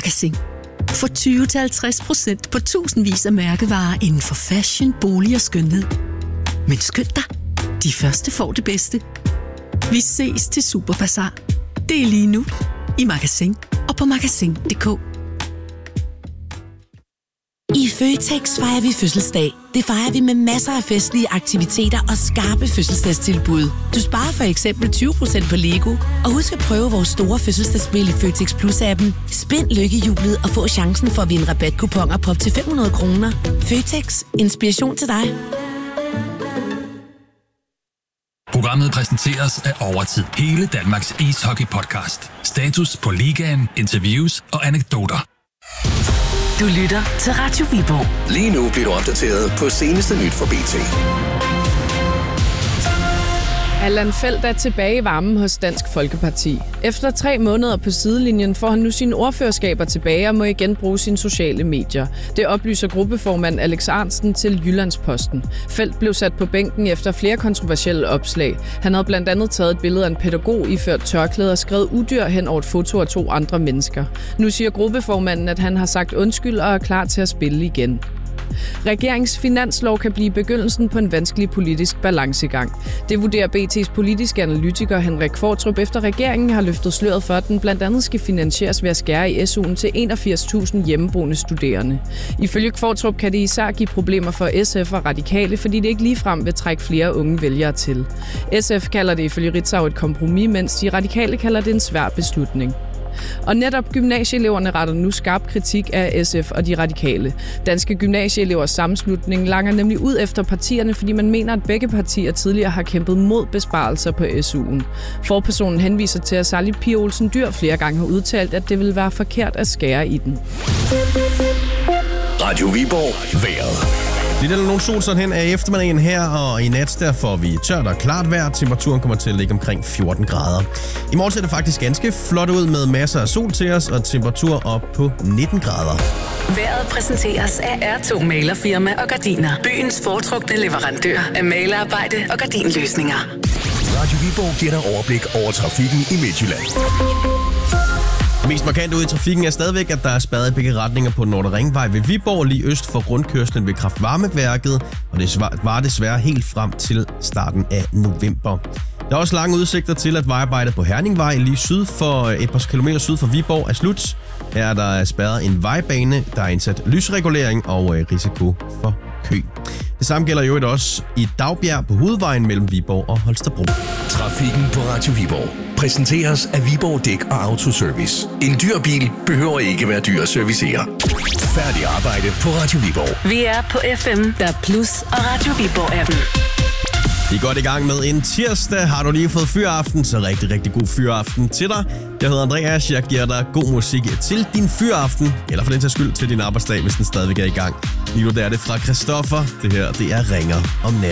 Magasin. Få 20-50% på tusindvis af mærkevarer inden for fashion, bolig og skønhed. Men skynd dig, de første får det bedste. Vi ses til Superbazar. Det er lige nu i Magasin og på magasin.dk. I Føtex fejrer vi fødselsdag. Det fejrer vi med masser af festlige aktiviteter og skarpe fødselsdagstilbud. Du sparer for eksempel 20% på Lego. Og husk at prøve vores store fødselsdagsspil i Føtex Plus-appen. Spind lykkehjulet og få chancen for at vinde rabatkuponer på op til 500 kroner. Føtex. Inspiration til dig. Programmet præsenteres af Overtid. Hele Danmarks ishockey-podcast. Status på ligaen, interviews og anekdoter. Du lytter til Radio Viborg. Lige nu bliver du opdateret på seneste nyt fra BT. Allan Feldt er tilbage i varmen hos Dansk Folkeparti. Efter 3 måneder på sidelinjen får han nu sine ordførerskaber tilbage og må igen bruge sine sociale medier. Det oplyser gruppeformand Alex Arntzen til Jyllandsposten. Feldt blev sat på bænken efter flere kontroversielle opslag. Han havde blandt andet taget et billede af en pædagog iført tørklæde og skrevet udyr hen over et foto af 2 andre mennesker. Nu siger gruppeformanden, at han har sagt undskyld og er klar til at spille igen. Regeringens finanslov kan blive begyndelsen på en vanskelig politisk balancegang. Det vurderer BT's politiske analytiker Henrik Qvortrup, efter regeringen har løftet sløret for, at den blandt andet skal finansieres ved at skære i SU'en til 81.000 hjemmeboende studerende. Ifølge Qvortrup kan det især give problemer for SF og Radikale, fordi det ikke ligefrem vil trække flere unge vælgere til. SF kalder det ifølge Ritzau et kompromis, mens de Radikale kalder det en svær beslutning. Og netop gymnasieeleverne retter nu skarp kritik af SF og de radikale. Danske Gymnasieelevers Sammenslutning langer nemlig ud efter partierne, fordi man mener, at begge partier tidligere har kæmpet mod besparelser på SU'en. Forpersonen henviser til, at særligt Pia Olsen Dyhr flere gange har udtalt, at det vil være forkert at skære i den. Radio Viborg. Vejret. Lidt eller nogen sol sådan hen af eftermiddagen her, og i nat der får vi tørt og klart vejr. Temperaturen kommer til at ligge omkring 14 grader. I morgen ser det faktisk ganske flot ud med masser af sol til os, og temperatur op på 19 grader. Vejret præsenteres af R2 Malerfirma og Gardiner. Byens foretrukne leverandør af malerarbejde og gardinløsninger. Radio Viborg giver dig overblik over trafikken i Midtjylland. Mest markant ude i trafikken er stadigvæk, at der er spærret i begge retninger på Nordre Ringvej ved Viborg, lige øst for rundkørslen ved kraftvarmeværket, og det var desværre helt frem til starten af november. Der er også lange udsigter til, at vejarbejdet på Herningvej lige syd for et par kilometer syd for Viborg er slut. Her er der spærret en vejbane, der er indsat lysregulering og risiko for kø. Det samme gælder jo også i Dagbjerg på hovedvejen mellem Viborg og Holstebro. Trafikken på Radio Viborg præsenteres af Viborg Dæk og Autoservice. En dyr bil behøver ikke være dyr at servicere. Færdig arbejde på Radio Viborg. Vi er på FM, der Plus og Radio Viborg-appen. Vi er godt i gang med en tirsdag. Har du lige fået fyraften, så rigtig god fyraften til dig. Jeg hedder Andreas, jeg giver dig god musik til din fyraften, eller for den sags skyld til din arbejdsdag, hvis den stadigvæk er i gang. Lige nu der er det fra Christoffer. Det her, det er Ringer om natten.